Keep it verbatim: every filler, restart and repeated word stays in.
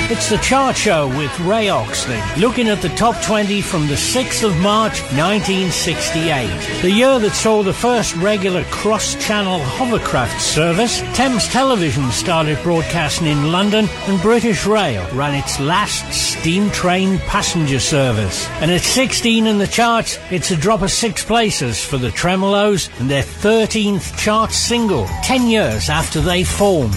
It's the Chart Show with Ray Oxley, looking at the top twenty from the sixth of March nineteen sixty-eight, the year that saw the first regular cross-channel hovercraft service. Thames Television started broadcasting in London, and British Rail ran its last steam train passenger service. And at sixteen in the charts, it's a drop of six places for the Tremolos and their thirteenth chart single, ten years after they formed.